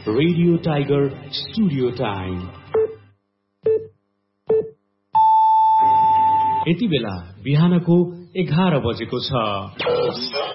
Radio tiger studio time. यति बेला बिहानको 11 बजेको छ।